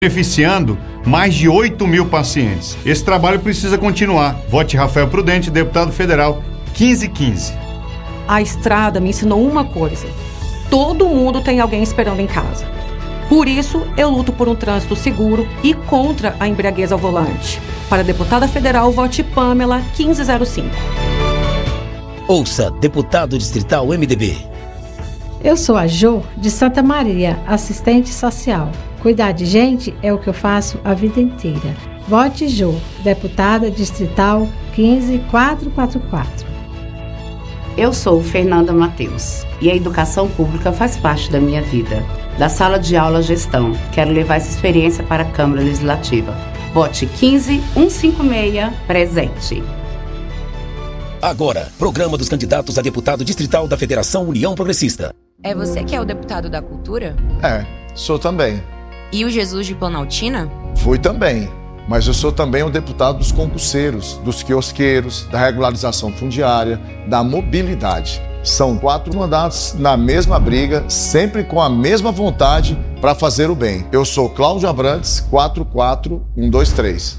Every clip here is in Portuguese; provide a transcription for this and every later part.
beneficiando mais de 8 mil pacientes. Esse trabalho precisa continuar. Vote Rafael Prudente, deputado federal 1515. A estrada me ensinou uma coisa: todo mundo tem alguém esperando em casa. Por isso, eu luto por um trânsito seguro e contra a embriaguez ao volante. Para a deputada federal, vote Pamela 1505. Ouça Deputado Distrital MDB. Eu sou a Jo, de Santa Maria, assistente social. Cuidar de gente é o que eu faço a vida inteira. Vote Jo, deputada distrital 15444. Eu sou Fernanda Matheus e a educação pública faz parte da minha vida. Da sala de aula à gestão, quero levar essa experiência para a Câmara Legislativa. Vote 15156, presente. Agora, programa dos candidatos a deputado distrital da Federação União Progressista. É você que é o deputado da Cultura? É, sou também. E o Jesus de Planaltina? Fui também, mas eu sou também o deputado dos concurseiros, dos quiosqueiros, da regularização fundiária, da mobilidade. São 4 mandatos na mesma briga, sempre com a mesma vontade para fazer o bem. Eu sou Cláudio Abrantes, 44123.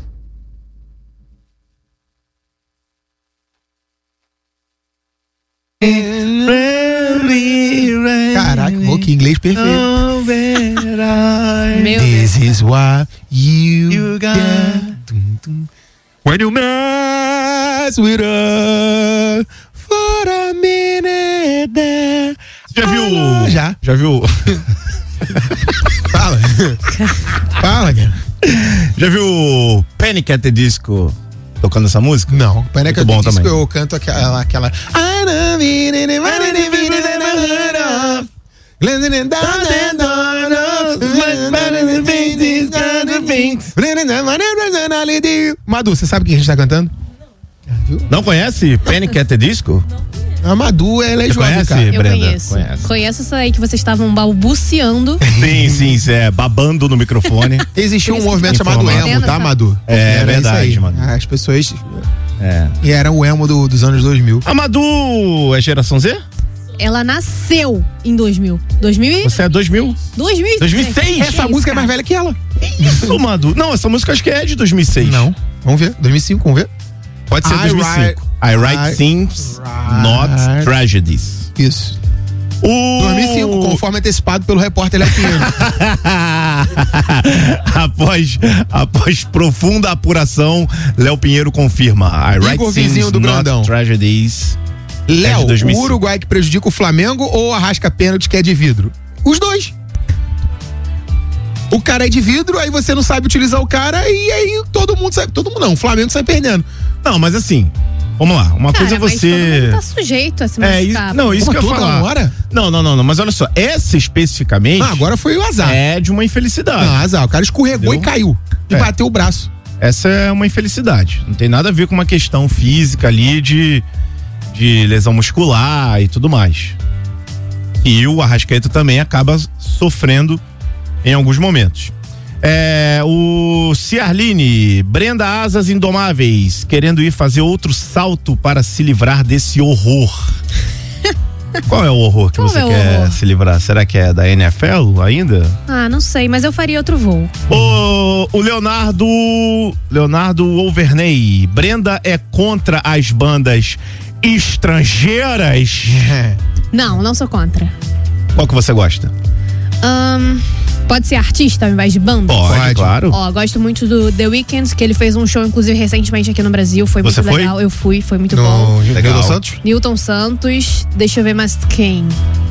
Caraca, que inglês perfeito. Meu This is what you got when you mess with us for a minute there. Já viu? Já viu? Fala. Fala, cara. Já viu Panic! At the Disco tocando essa música? Não, Panic! At the Disco também. eu canto aquela Madu, você sabe o que a gente tá cantando? Não conhece Panic! At the Disco? A Madu, ela é Você jovem, conhece, cara. Eu Brenda? conheço essa aí que vocês estavam balbuciando. Sim, babando no microfone. Existia um movimento chamado emo, tá, Madu? É Era verdade, isso aí. Madu. As pessoas... É. E era o emo dos anos 2000. A Madu é geração Z? Ela nasceu em 2000. Você é 2000? 2006. Essa música é mais velha que ela. Isso, Madu. Não, essa música acho que é de 2006. Não. Vamos ver. 2005, vamos ver. Pode ser 2005. I write things, not tragedies. Isso. 2005, conforme antecipado pelo repórter Léo Pinheiro. após profunda apuração, Léo Pinheiro confirma. I write Igor things, Vizinho do not Brandão. tragedies. Léo, o Uruguai que prejudica o Flamengo ou arrasca pênalti que é de vidro? Os dois. O cara é de vidro, aí você não sabe utilizar o cara e aí todo mundo sai. Todo mundo não, o Flamengo sai perdendo. Não, mas assim, vamos lá. Uma coisa é você. Mas todo mundo tá sujeito a se machucar. Isso que eu ia falar. Hora? Não, mas olha só, essa especificamente. Agora foi o azar. É de uma infelicidade. Não, azar. O cara escorregou e caiu. E bateu o braço. Essa é uma infelicidade. Não tem nada a ver com uma questão física ali de lesão muscular e tudo mais. E o Arrascaeta também acaba sofrendo em alguns momentos. O Ciarline, Brenda Asas Indomáveis, querendo ir fazer outro salto para se livrar desse horror. Qual é o horror que você quer se livrar? Será que é da NFL ainda? Ah, não sei, mas eu faria outro voo. O Leonardo Overney, Brenda é contra as bandas estrangeiras? Não sou contra. Qual que você gosta? Pode ser artista ao invés de banda? Pode, claro. Gosto muito do The Weeknd, que ele fez um show, inclusive, recentemente aqui no Brasil. Foi muito legal. Eu fui, foi muito bom. Newton Santos? Newton Santos. Deixa eu ver mais quem.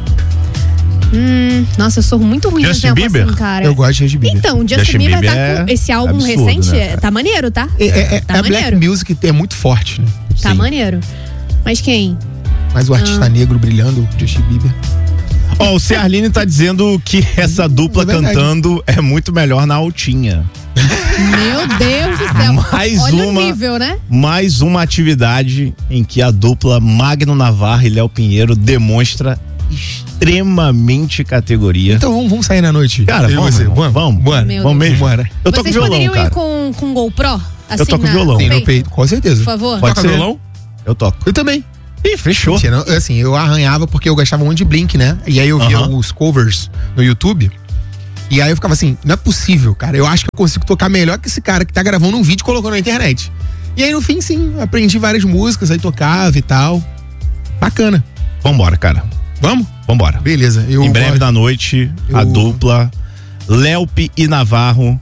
Nossa, eu sou muito ruim no tempo Bieber? assim, cara. Eu gosto de Justin Bieber. Então, Justin Bieber tá com esse álbum absurdo, recente, né, tá maneiro, tá? A Black Music é muito forte, né? Tá maneiro. Mas quem? Mas o artista negro brilhando, Justin Bieber. O Ciarline tá dizendo que essa dupla cantando é muito melhor na altinha. Meu Deus do céu. Olha o nível, né? Mais uma atividade em que a dupla Magno Navarro e Léo Pinheiro demonstra extremamente categoria. Então vamos sair na noite. Cara, vamos mesmo. Bora. Eu tô com violão, poderiam cara. Ir com GoPro? Assim, eu tô com violão. Tem no peito, com certeza. Por favor. Pode ser violão? Eu toco. Eu também. Ih, fechou. Assim, eu arranhava porque eu gastava muito de Blink, né? E aí eu via os covers no YouTube. E aí eu ficava assim, não é possível, cara. Eu acho que eu consigo tocar melhor que esse cara que tá gravando um vídeo e colocando na internet. E aí no fim, sim, aprendi várias músicas, aí tocava e tal. Bacana. Vambora, cara. Vamos? Vambora. Beleza. Em breve da noite, a dupla Léupe e Navarro.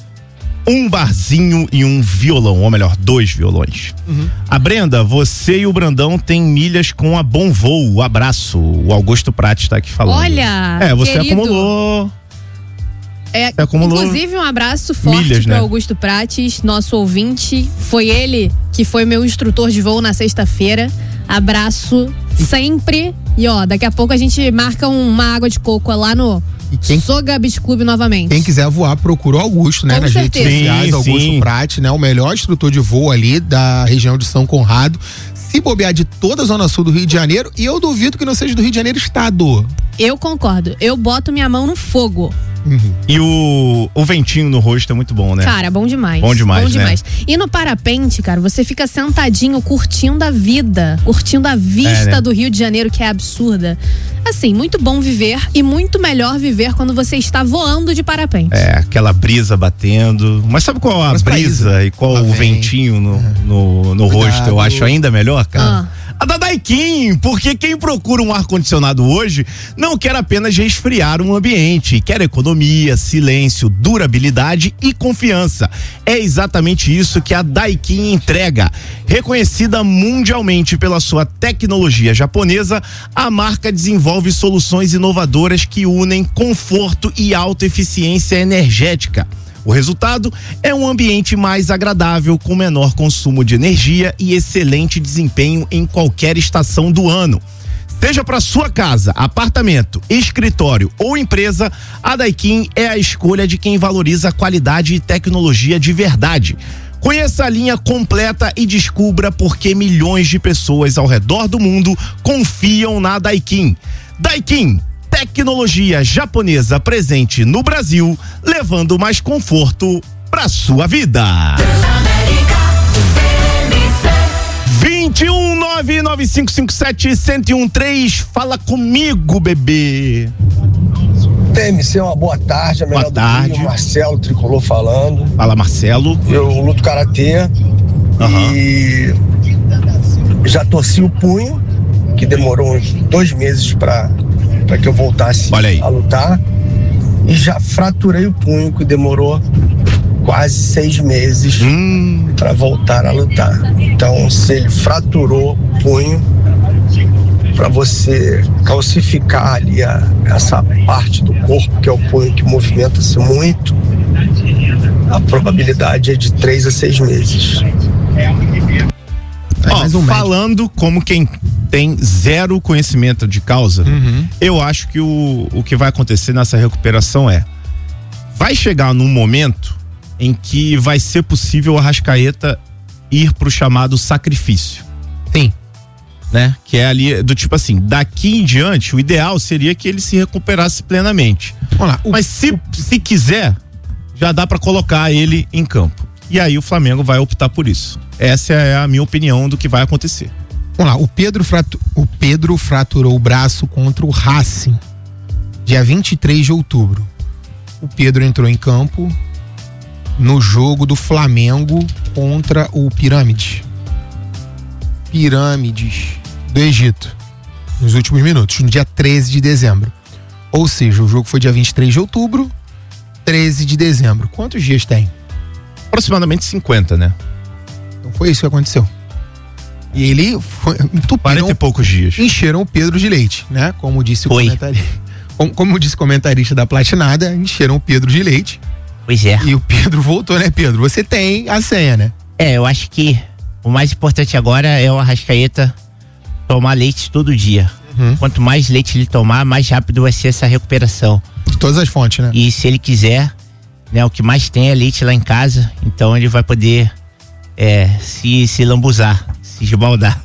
Um barzinho e um violão, ou melhor, 2 violões. A Brenda, você e o Brandão têm milhas com a Bom Voo. Abraço. O Augusto Prati está aqui falando. Olha, você querido. acumulou. Inclusive, um abraço forte milhas, pro né? Augusto Prates, nosso ouvinte. Foi ele que foi meu instrutor de voo na sexta-feira. Abraço sempre. E daqui a pouco a gente marca uma água de coco lá no Soga Beach Club novamente. Quem quiser voar, procura o Augusto, né? Com nas certeza. redes sociais, Sim, Augusto sim. Prati, né? O melhor instrutor de voo ali da região de São Conrado. Se bobear de toda a zona sul do Rio de Janeiro, e eu duvido que não seja do Rio de Janeiro estado. Eu concordo. Eu boto minha mão no fogo. E o ventinho no rosto é muito bom, né? Cara, bom demais. Bom demais, né? E no parapente, cara, você fica sentadinho curtindo a vida, curtindo a vista né? do Rio de Janeiro, que é absurda. Assim, muito bom viver e muito melhor viver quando você está voando de parapente. Aquela brisa batendo. Mas sabe qual a brisa e qual o ventinho no rosto eu acho ainda melhor, cara? A da Daikin, porque quem procura um ar-condicionado hoje não quer apenas resfriar um ambiente, quer economia, silêncio, durabilidade e confiança. É exatamente isso que a Daikin entrega. Reconhecida mundialmente pela sua tecnologia japonesa, a marca desenvolve soluções inovadoras que unem conforto e alta eficiência energética. O resultado é um ambiente mais agradável, com menor consumo de energia e excelente desempenho em qualquer estação do ano. Seja para sua casa, apartamento, escritório ou empresa, a Daikin é a escolha de quem valoriza qualidade e tecnologia de verdade. Conheça a linha completa e descubra por que milhões de pessoas ao redor do mundo confiam na Daikin. Daikin, tecnologia japonesa presente no Brasil, levando mais conforto para sua vida. 21995571013, fala comigo, bebê. TMC, uma boa tarde, a melhor boa tarde. Do Rio, Marcelo Tricolor falando. Fala, Marcelo. Eu luto karatê e já torci o punho, que demorou uns 2 meses para que eu voltasse a lutar, e já fraturei o punho, que demorou quase 6 meses para voltar a lutar. Então, se ele fraturou o punho, para você calcificar ali essa parte do corpo, que é o punho, que movimenta-se muito, a probabilidade é de 3 a 6 meses. Falando como quem tem zero conhecimento de causa, eu acho que o que vai acontecer nessa recuperação vai chegar num momento em que vai ser possível a Arrascaeta ir pro chamado sacrifício. Sim. Né? Que é ali do tipo assim, daqui em diante o ideal seria que ele se recuperasse plenamente. Mas se quiser, já dá para colocar ele em campo. E aí o Flamengo vai optar por isso. Essa é a minha opinião do que vai acontecer. Vamos lá, o Pedro fraturou o braço contra o Racing, dia 23 de outubro. O Pedro entrou em campo no jogo do Flamengo contra o Pirâmides do Egito, nos últimos minutos, no dia 13 de dezembro. Ou seja, o jogo foi dia 23 de outubro, 13 de dezembro. Quantos dias tem? Aproximadamente 50, né? Então foi isso que aconteceu. E ele entupiram, 40 e poucos dias. Encheram o Pedro de leite, né? Como disse o comentarista. Como disse o comentarista da Platinada, encheram o Pedro de leite. Pois é. E o Pedro voltou, né, Pedro? Você tem a senha, né? Eu acho que o mais importante agora é o Arrascaeta tomar leite todo dia. Quanto mais leite ele tomar, mais rápido vai ser essa recuperação. De todas as fontes, né? E se ele quiser, né, o que mais tem é leite lá em casa, então ele vai poder se lambuzar, se esbaldar.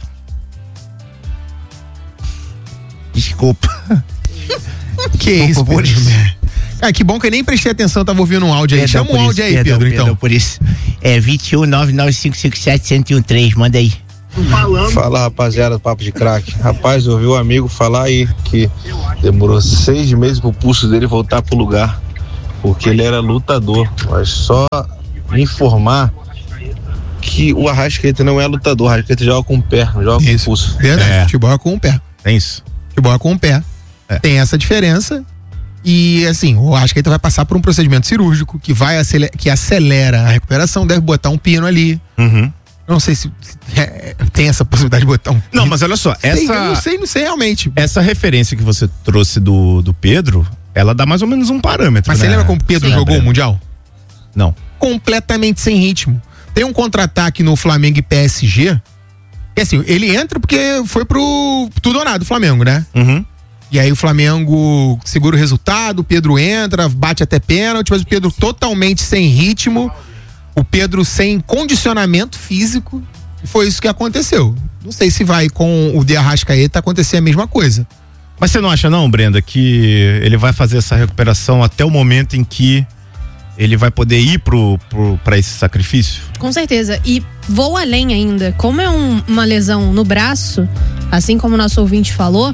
Desculpa. Que isso, por isso. Que bom que eu nem prestei atenção, tava ouvindo um áudio aí. Chama um áudio aí, Pedro, então. Por isso. 21-99557-1013, manda aí. Fala, rapaziada do Papo de Crack. Rapaz, eu ouvi um amigo falar aí que demorou 6 meses pro pulso dele voltar pro lugar. porque ele era lutador, mas só informar que o Arrascaeta não é lutador, o Arrascaeta joga com o pé, não joga com o pulso. Verdade, futebol é com o pé. É isso. Futebol é com o pé. Tem essa diferença. E assim, o Arrascaeta vai passar por um procedimento cirúrgico que que acelera a recuperação, deve botar um pino ali. Não sei se tem essa possibilidade de botar um pino. Não, mas olha só, não sei realmente. Essa referência que você trouxe do Pedro, ela dá mais ou menos um parâmetro. Mas você lembra como o Pedro jogou o Mundial? Não. Completamente sem ritmo. Tem um contra-ataque no Flamengo e PSG. Que assim, ele entra porque foi pro tudo ou nada do Flamengo, né? E aí o Flamengo segura o resultado, o Pedro entra, bate até pênalti, mas o Pedro totalmente sem ritmo, o Pedro sem condicionamento físico, e foi isso que aconteceu. Não sei se vai com o de Arrascaeta acontecer a mesma coisa. Mas você não acha não, Brenda, que ele vai fazer essa recuperação até o momento em que ele vai poder ir pra esse sacrifício? Com certeza. E vou além ainda. Como é uma lesão no braço, assim como o nosso ouvinte falou,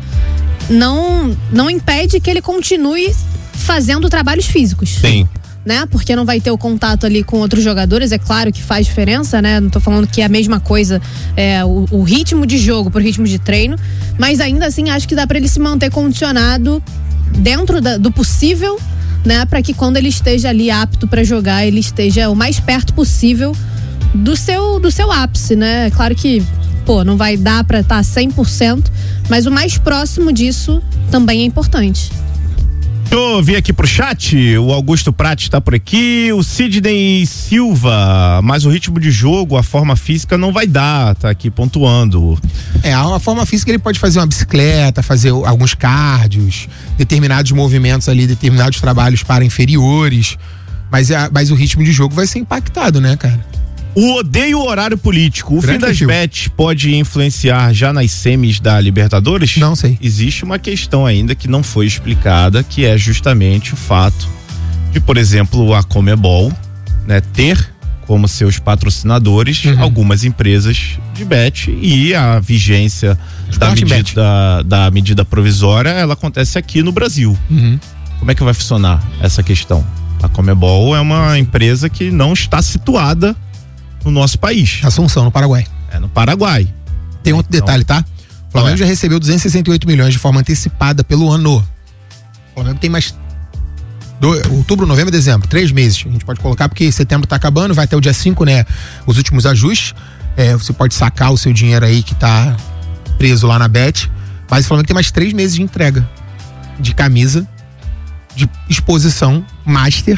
não impede que ele continue fazendo trabalhos físicos. Sim. Né? Porque não vai ter o contato ali com outros jogadores, é claro que faz diferença, né? Não tô falando que é a mesma coisa, o ritmo de jogo pro ritmo de treino, mas ainda assim acho que dá pra ele se manter condicionado dentro do possível, né? Pra que quando ele esteja ali apto pra jogar, ele esteja o mais perto possível do seu ápice, né? Claro que não vai dar pra estar 100%, mas o mais próximo disso também é importante. Eu vim aqui pro chat, o Augusto Prati tá por aqui, o Sidney Silva, mas o ritmo de jogo, a forma física não vai dar, tá aqui pontuando. A forma física ele pode fazer uma bicicleta, fazer alguns cardios, determinados movimentos ali, determinados trabalhos para inferiores, mas o ritmo de jogo vai ser impactado, né, cara? O odeio o horário político. O fim das bets pode influenciar já nas semis da Libertadores? Não sei. Existe uma questão ainda que não foi explicada, que é justamente o fato de, por exemplo, a Conmebol, né, ter como seus patrocinadores algumas empresas de bet, e a vigência da medida provisória, ela acontece aqui no Brasil. Como é que vai funcionar essa questão? A Conmebol é uma empresa que não está situada no nosso país. Assunção, no Paraguai. É no Paraguai. Tem outro detalhe, tá? O Flamengo já recebeu 268 milhões de forma antecipada pelo ano. O Flamengo tem mais outubro, novembro e dezembro, 3 meses. A gente pode colocar porque setembro tá acabando, vai até o dia 5, né? Os últimos ajustes. Você pode sacar o seu dinheiro aí que tá preso lá na Bet. Mas o Flamengo tem mais 3 meses de entrega de camisa, de exposição master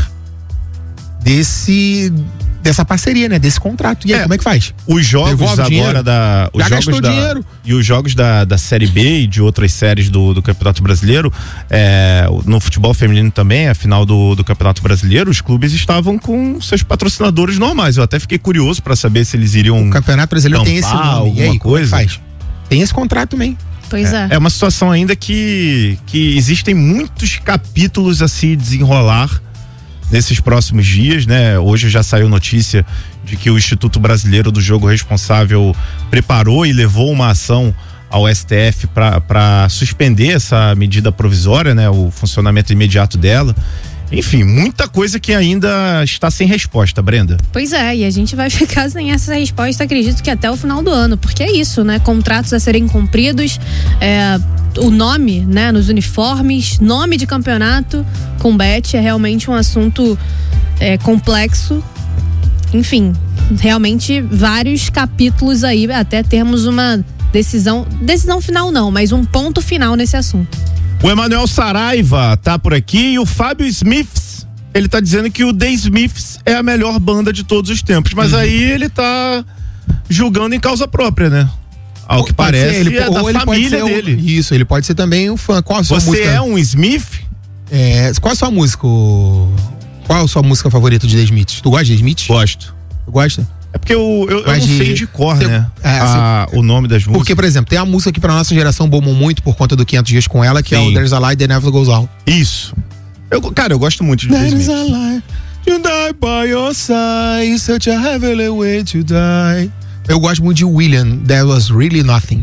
dessa parceria, né? Desse contrato. E aí, como é que faz? Os jogos agora os jogos da Série B e de outras séries do Campeonato Brasileiro, no futebol feminino também, a final do Campeonato Brasileiro, os clubes estavam com seus patrocinadores normais. Eu até fiquei curioso para saber se eles iriam. O Campeonato Brasileiro tem esse nome. Alguma e aí, coisa. Como é que faz? Tem esse contrato também. Pois é. É uma situação ainda que existem muitos capítulos a se desenrolar nesses próximos dias, né? Hoje já saiu notícia de que o Instituto Brasileiro do Jogo Responsável preparou e levou uma ação ao STF para suspender essa medida provisória, né? O funcionamento imediato dela. Enfim, muita coisa que ainda está sem resposta, Brenda. Pois é, e a gente vai ficar sem essa resposta, acredito que até o final do ano, porque é isso, né? Contratos a serem cumpridos, o nome, né, nos uniformes, nome de campeonato com bet é realmente um assunto complexo. Enfim, realmente vários capítulos aí até termos uma decisão final não, mas um ponto final nesse assunto. O Emanuel Saraiva tá por aqui e o Fábio Smiths, ele tá dizendo que o The Smiths é a melhor banda de todos os tempos, mas aí ele tá julgando em causa própria, né? Ao que parece, ele, é da família dele. Isso, ele pode ser também um fã. Qual a sua música? Você é um Smith? Qual a sua música? Qual a sua música favorita de The Smiths? Tu gosta de The Smiths? Gosto. Tu gosta? É porque eu não sei de cor, né? O nome das músicas. Porque, por exemplo, tem a música que pra nossa geração bombou muito por conta do 500 Dias com Ela, que é o There's a Light That Never Goes Out. Isso. Eu gosto muito de The Smiths. There's a light you die by your side, such a heavenly way to die. Eu gosto muito de William, There Was Really Nothing.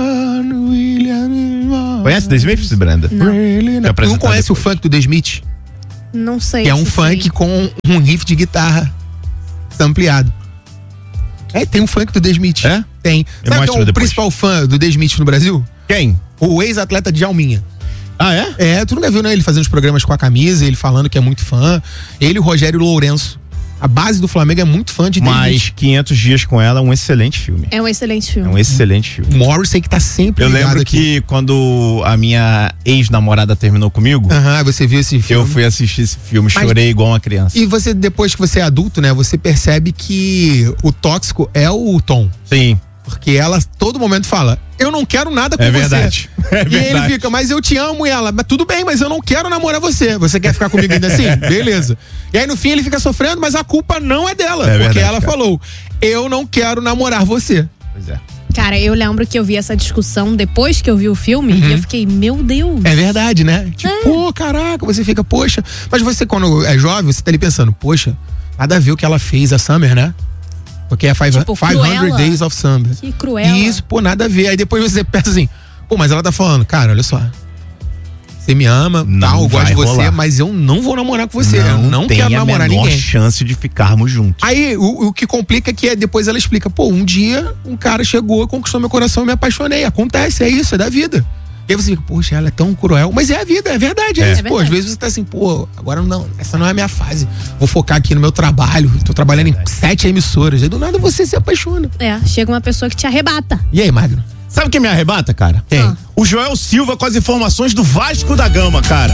William. Conhece The Smiths, Brenda? Não. Não conhece o funk do The Smiths? Não sei. Que é um funk com um riff de guitarra ampliado. Tem um funk do The Smith. É? Tem. Sabe quem é o principal fã do The Smith no Brasil? Quem? O ex-atleta Djalminha. Ah, é? Tu nunca viu, né? Ele fazendo os programas com a camisa, ele falando que é muito fã. Ele e o Rogério Lourenço. A base do Flamengo é muito fã de The Mas Smith. 500 Dias com Ela é um excelente filme. É um excelente filme. É um excelente filme. Morrissey que tá sempre ligado. Eu lembro aqui. que quando a minha ex-namorada terminou comigo, você viu esse filme? Eu fui assistir esse filme, chorei igual uma criança. E você, depois que você é adulto, né? Você percebe que o tóxico é o Tom. Sim. Porque ela todo momento fala, eu não quero nada com você. Verdade. É verdade. E ele fica, mas eu te amo, e ela, mas tudo bem, mas eu não quero namorar você. Você quer ficar comigo ainda assim? Beleza. E aí no fim ele fica sofrendo, mas a culpa não é dela. Porque verdade, ela falou, eu não quero namorar você. Pois é. Cara, eu lembro que eu vi essa discussão depois que eu vi o filme e eu fiquei, meu Deus. É verdade, né? Tipo, pô, caraca, você fica, poxa. Mas você, quando é jovem, você tá ali pensando, poxa, nada a ver o que ela fez, a Summer, né? Porque é 500 Days of Summer. Que cruel. Isso, pô, nada a ver. Aí depois você pensa assim, pô, mas ela tá falando, cara, olha só. Você me ama, eu gosto de você, mas eu não vou namorar com você. Eu não quero namorar ninguém. Não tem a menor chance de ficarmos juntos. Aí, o que complica é que depois ela explica, pô, um dia um cara chegou, conquistou meu coração e me apaixonei. Acontece, é isso, é da vida. E aí você fica, poxa, ela é tão cruel. Mas é a vida, é verdade. É isso. Pô, às vezes você tá assim, pô, agora não, essa não é a minha fase. Vou focar aqui no meu trabalho. Tô trabalhando em 7 emissoras. Aí do nada você se apaixona. Chega uma pessoa que te arrebata. E aí, Magno? Sabe quem me arrebata, cara? Quem? O Joel Silva com as informações do Vasco da Gama, cara.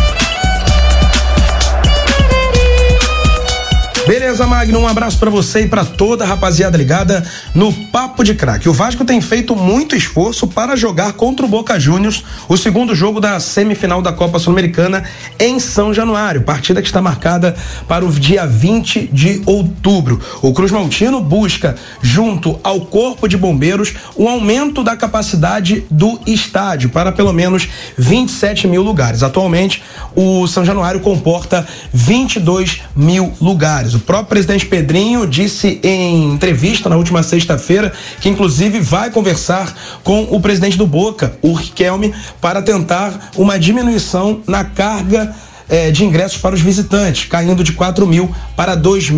Beleza, Magno, um abraço pra você e pra toda a rapaziada ligada no Papo de Craque. O Vasco tem feito muito esforço para jogar contra o Boca Juniors o segundo jogo da semifinal da Copa Sul-Americana em São Januário, partida que está marcada para o dia 20 de outubro. O Cruz Maltino busca, junto ao Corpo de Bombeiros, um aumento da capacidade do estádio para pelo menos 27 mil lugares. Atualmente, o São Januário comporta 22 mil lugares. O próprio presidente Pedrinho disse em entrevista na última sexta-feira que inclusive vai conversar com o presidente do Boca, o Riquelme, para tentar uma diminuição na carga de ingressos para os visitantes, caindo de 4 mil para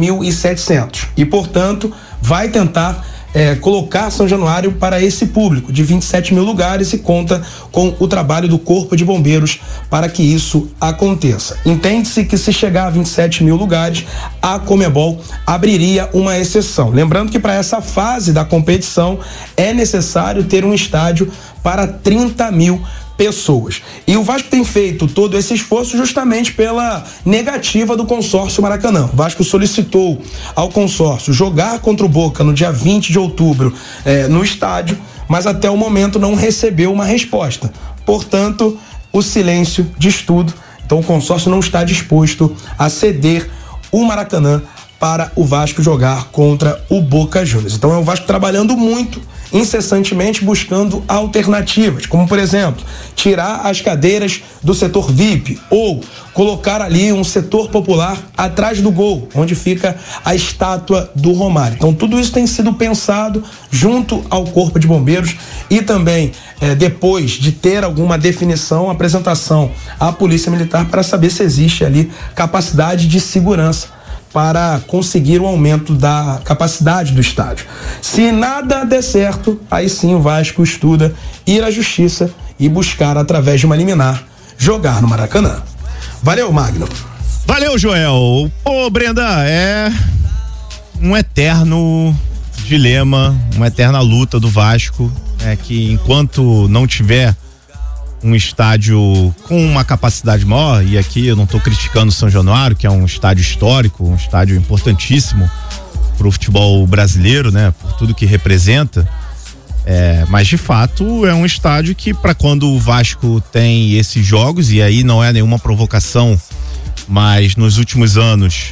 2.700. E, portanto, vai tentar colocar São Januário para esse público de 27 mil lugares e conta com o trabalho do Corpo de Bombeiros para que isso aconteça. Entende-se que se chegar a 27 mil lugares, a Conmebol abriria uma exceção. Lembrando que para essa fase da competição é necessário ter um estádio para 30 mil pessoas. E o Vasco tem feito todo esse esforço justamente pela negativa do consórcio Maracanã. O Vasco solicitou ao consórcio jogar contra o Boca no dia 20 de outubro no estádio, mas até o momento não recebeu uma resposta. Portanto, o silêncio diz tudo. Então o consórcio não está disposto a ceder o Maracanã para o Vasco jogar contra o Boca Juniors. Então é o Vasco trabalhando muito, incessantemente buscando alternativas, como por exemplo, tirar as cadeiras do setor VIP ou colocar ali um setor popular atrás do gol, onde fica a estátua do Romário. Então tudo isso tem sido pensado junto ao Corpo de Bombeiros e também depois de ter alguma definição, apresentação à Polícia Militar para saber se existe ali capacidade de segurança para conseguir um aumento da capacidade do estádio. Se nada der certo, aí sim o Vasco estuda ir à justiça e buscar, através de uma liminar, jogar no Maracanã. Valeu, Magno. Valeu, Joel. Ô, Brenda, é um eterno dilema, uma eterna luta do Vasco, que enquanto não tiver um estádio com uma capacidade maior, e aqui eu não estou criticando o São Januário, que é um estádio histórico, um estádio importantíssimo para o futebol brasileiro, né, por tudo que representa, mas de fato é um estádio que, para quando o Vasco tem esses jogos, e aí não é nenhuma provocação, mas nos últimos anos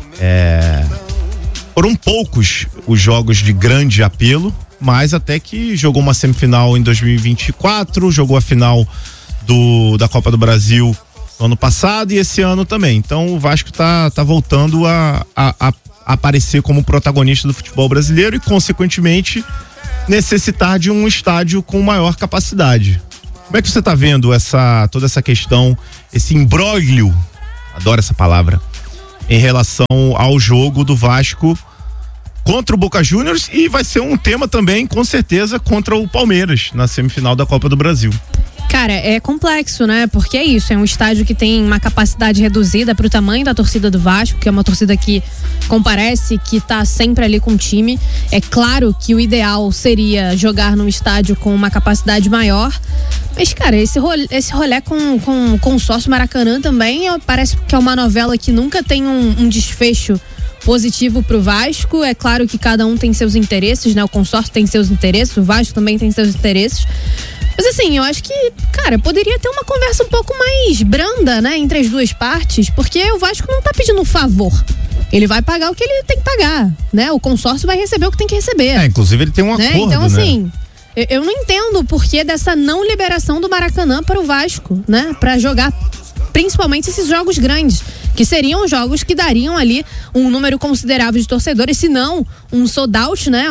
foram poucos os jogos de grande apelo, mas até que jogou uma semifinal em 2024, jogou a final da Copa do Brasil no ano passado e esse ano também. Então o Vasco tá voltando a aparecer como protagonista do futebol brasileiro e, consequentemente, necessitar de um estádio com maior capacidade. Como é que você tá vendo toda essa questão, esse imbróglio adoro essa palavra, em relação ao jogo do Vasco contra o Boca Juniors, e vai ser um tema também, com certeza, contra o Palmeiras na semifinal da Copa do Brasil. Cara, é complexo, né? Porque é isso, é um estádio que tem uma capacidade reduzida pro tamanho da torcida do Vasco, que é uma torcida que comparece, que tá sempre ali com o time. É claro que o ideal seria jogar num estádio com uma capacidade maior, mas, cara, esse rolê com o consórcio Maracanã também parece que é uma novela que nunca tem um desfecho positivo pro Vasco. É claro que cada um tem seus interesses, né? O consórcio tem seus interesses, o Vasco também tem seus interesses. Mas assim, eu acho que, cara, poderia ter uma conversa um pouco mais branda, né, entre as duas partes, porque o Vasco não tá pedindo um favor. Ele vai pagar o que ele tem que pagar, né? O consórcio vai receber o que tem que receber. Inclusive ele tem um acordo, então, assim, eu não entendo o porquê dessa não liberação do Maracanã para o Vasco, né? Pra jogar principalmente esses jogos grandes, que seriam jogos que dariam ali um número considerável de torcedores, se não um sold out, né?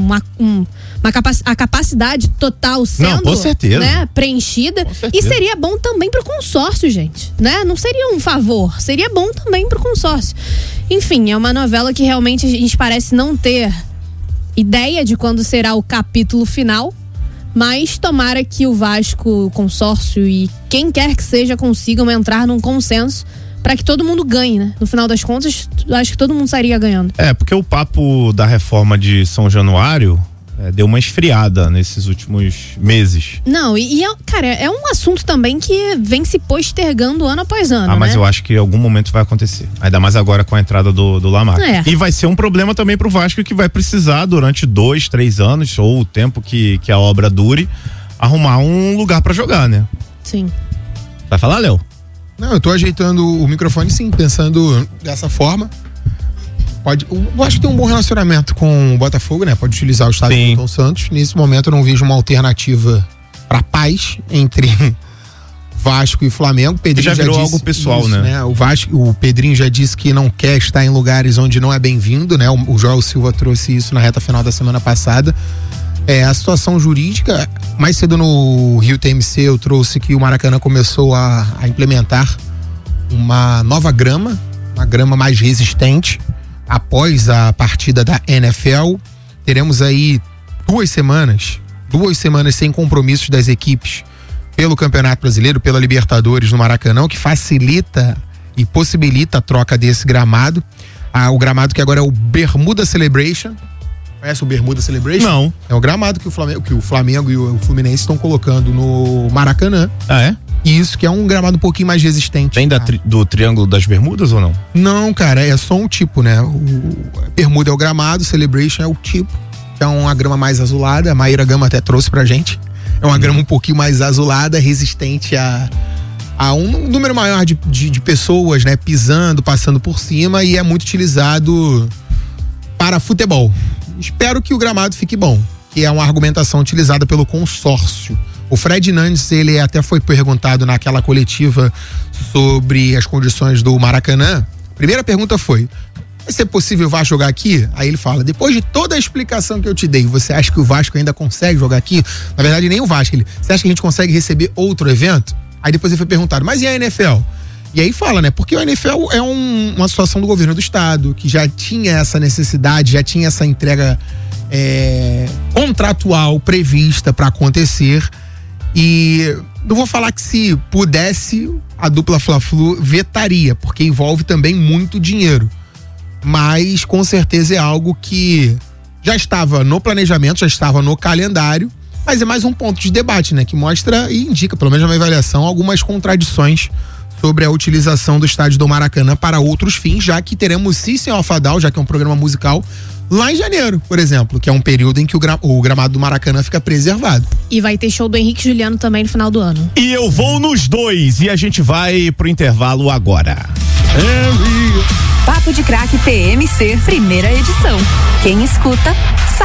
A capacidade total sendo, com certeza, né, preenchida. E seria bom também pro consórcio, gente, né? Não seria um favor, seria bom também pro consórcio. Enfim, é uma novela que realmente a gente parece não ter ideia de quando será o capítulo final, mas tomara que o Vasco, o consórcio e quem quer que seja consigam entrar num consenso para que todo mundo ganhe, né? No final das contas, acho que todo mundo sairia ganhando. Porque o papo da reforma de São Januário deu uma esfriada nesses últimos meses. Não, cara, é um assunto também que vem se postergando ano após ano, mas né? eu acho que em algum momento vai acontecer. Ainda mais agora com a entrada do Lamar. E vai ser um problema também pro Vasco, que vai precisar durante 2, 3 anos, ou o tempo que a obra dure, arrumar um lugar pra jogar, né? Sim. Vai falar, Léo? Não, eu tô ajeitando o microfone, sim, pensando dessa forma. Eu acho que tem um bom relacionamento com o Botafogo, né? Pode utilizar o estádio do Newton Santos. Nesse momento eu não vejo uma alternativa para paz entre Vasco e Flamengo. Pedrinho já virou algo pessoal, isso, né? O Pedrinho já disse que não quer estar em lugares onde não é bem-vindo, né? O Joel Silva trouxe isso na reta final da semana passada. A situação jurídica, mais cedo no Rio TMC eu trouxe que o Maracanã começou a implementar uma nova grama, uma grama mais resistente. Após a partida da NFL, teremos aí 2 semanas sem compromissos das equipes pelo Campeonato Brasileiro, pela Libertadores no Maracanã, o que facilita e possibilita a troca desse gramado. O gramado que agora é o Bermuda Celebration. Conhece o Bermuda Celebration? Não. É o gramado que o Flamengo e o Fluminense estão colocando no Maracanã. Isso, que é um gramado um pouquinho mais resistente. Tem do Triângulo das Bermudas ou não? Não, cara, é só um tipo, né? Bermuda é o gramado, Celebration é o tipo, que é uma grama mais azulada. A Maíra Gama até trouxe pra gente. É uma grama um pouquinho mais azulada, resistente a um número maior de pessoas, né? Pisando, passando por cima, e é muito utilizado para futebol. Espero que o gramado fique bom, que é uma argumentação utilizada pelo consórcio. O Fred Nandes, ele até foi perguntado naquela coletiva sobre as condições do Maracanã. A primeira pergunta foi: vai ser possível o Vasco jogar aqui? Aí ele fala: depois de toda a explicação que eu te dei, você acha que o Vasco ainda consegue jogar aqui? Na verdade, nem o Vasco. Você acha que a gente consegue receber outro evento? Aí depois ele foi perguntado: mas e a NFL? E aí fala, né? Porque o NFL é uma situação do governo do estado, que já tinha essa necessidade, já tinha essa entrega contratual prevista para acontecer. E não vou falar que se pudesse, a dupla Fla-Flu vetaria, porque envolve também muito dinheiro. Mas com certeza é algo que já estava no planejamento, já estava no calendário, mas é mais um ponto de debate, né? Que mostra e indica, pelo menos na minha avaliação, algumas contradições sobre a utilização do estádio do Maracanã para outros fins, já que teremos Cícero Alfadal, já que é um programa musical, lá em janeiro, por exemplo, que é um período em que o gramado do Maracanã fica preservado. E vai ter show do Henrique Juliano também no final do ano. E eu vou nos dois, e a gente vai pro intervalo agora. Papo de Craque PMC, primeira edição. Quem escuta, sabe.